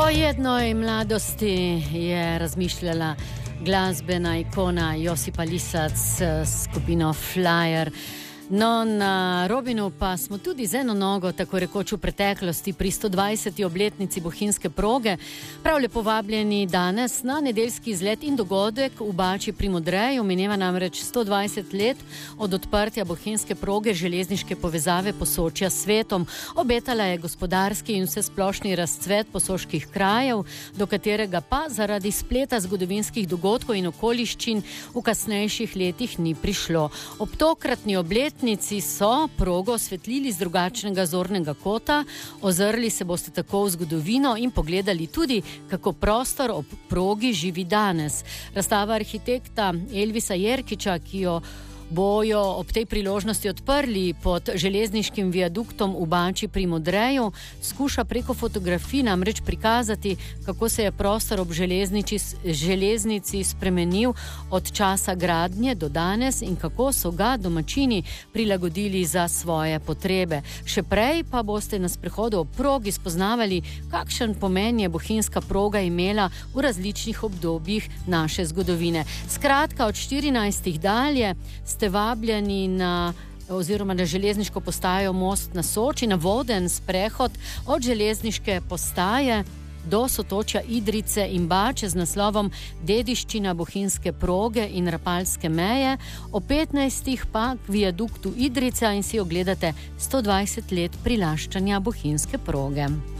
O jednoj mladosti je razmišljala glasbena ikona Josipa Lisac s skupino Flyer. No, na Robinu pa smo tudi z eno nogo, tako rekoč v preteklosti, pri 120. obletnici bohinjske proge. Prav lepo vabljeni danes na nedeljski izlet in dogodek v Bači pri Modreju. Mineva namreč 120 let od odprtja bohinjske proge, železniške povezave Posočja s svetom. Obetala je gospodarski in vsesplošni razcvet posoških krajev, do katerega pa zaradi spleta zgodovinskih dogodkov in okoliščin v kasnejših letih ni prišlo. Ob tokratni obletnici so progo osvetlili z drugačnega zornega kota, ozrli se boste tako v zgodovino in pogledali tudi, kako prostor ob progi živi danes. Razstava arhitekta Elvisa Jerkiča, ki jo bojo ob tej priložnosti odprli pod železniškim viaduktom v Bači pri Modreju, skuša preko fotografij namreč prikazati, kako se je prostor ob železnici spremenil od časa gradnje do danes in kako so ga domačini prilagodili za svoje potrebe. Še prej pa boste na sprehodu ob progi spoznavali, kakšen pomen je bohinjska proga imela v različnih obdobjih naše zgodovine. Skratka, od 14. dalje ste vabljeni na železniško postajo Most na Soči, na voden sprehod od železniške postaje do sotočja Idrijce in Bače z naslovom Dediščina bohinjske proge in rapalske meje, o 15. pa k viaduktu Idrijca in si ogledate 120 let prilaščanja bohinjske proge.